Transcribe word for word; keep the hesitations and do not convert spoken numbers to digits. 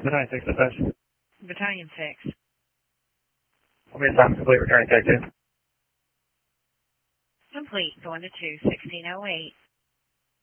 Battalion six dispatch. Battalion six. I'll be assignment complete, returning tech two. Complete, going to two, sixteen oh eight.